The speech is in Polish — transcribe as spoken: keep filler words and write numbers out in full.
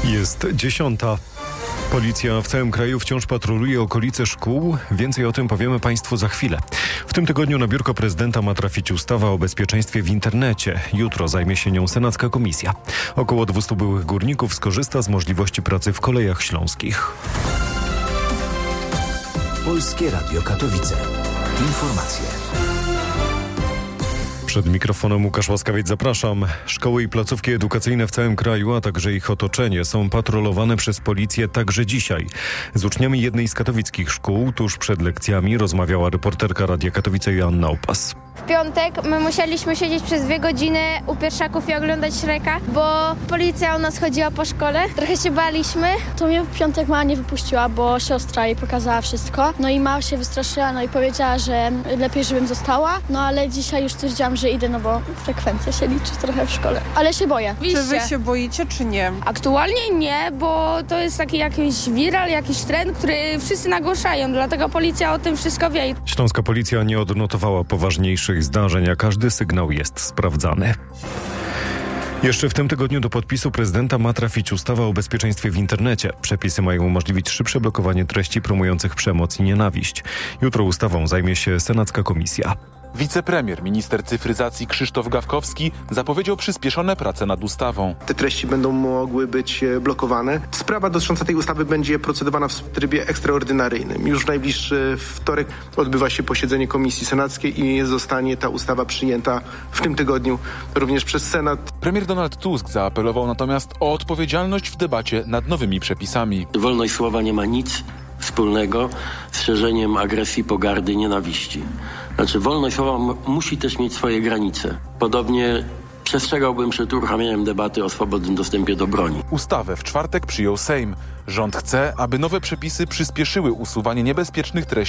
Jest dziesiąta. Policja w całym kraju wciąż patroluje okolice szkół. Więcej o tym powiemy Państwu za chwilę. W tym tygodniu na biurko prezydenta ma trafić ustawa o bezpieczeństwie w internecie. Jutro zajmie się nią senacka komisja. Około dwustu byłych górników skorzysta z możliwości pracy w Kolejach Śląskich. Polskie Radio Katowice. Informacje. Przed mikrofonem Łukasz Łaskawiec, zapraszam. Szkoły i placówki edukacyjne w całym kraju, a także ich otoczenie są patrolowane przez policję także dzisiaj. Z uczniami jednej z katowickich szkół tuż przed lekcjami rozmawiała reporterka Radia Katowice Joanna Opas. W piątek my musieliśmy siedzieć przez dwie godziny u pierwszaków i oglądać Shreka, bo policja u nas chodziła po szkole. Trochę się baliśmy. To mnie w piątek mama nie wypuściła, bo siostra jej pokazała wszystko. No i mama się wystraszyła, no i powiedziała, że lepiej, żebym została. No ale dzisiaj już stwierdziłam, że idę, no bo frekwencja się liczy trochę w szkole. Ale się boję. Czy wy się boicie, czy nie? Aktualnie nie, bo to jest taki jakiś viral, jakiś trend, który wszyscy nagłaszają, dlatego policja o tym wszystko wie. Śląska policja nie odnotowała poważniejszych zdarzeń, a każdy sygnał jest sprawdzany. Jeszcze w tym tygodniu do podpisu prezydenta ma trafić ustawa o bezpieczeństwie w internecie. Przepisy mają umożliwić szybsze blokowanie treści promujących przemoc i nienawiść. Jutro ustawą zajmie się senacka komisja. Wicepremier, minister cyfryzacji Krzysztof Gawkowski zapowiedział przyspieszone prace nad ustawą. Te treści będą mogły być blokowane. Sprawa dotycząca tej ustawy będzie procedowana w trybie ekstraordynaryjnym. Już w najbliższy wtorek odbywa się posiedzenie Komisji Senackiej i zostanie ta ustawa przyjęta w tym tygodniu również przez Senat. Premier Donald Tusk zaapelował natomiast o odpowiedzialność w debacie nad nowymi przepisami. Wolność słowa nie ma nic wspólnego z szerzeniem agresji, pogardy, nienawiści. Znaczy wolność słowa m- musi też mieć swoje granice. Podobnie przestrzegałbym przed uruchamianiem debaty o swobodnym dostępie do broni. Ustawę w czwartek przyjął Sejm. Rząd chce, aby nowe przepisy przyspieszyły usuwanie niebezpiecznych treści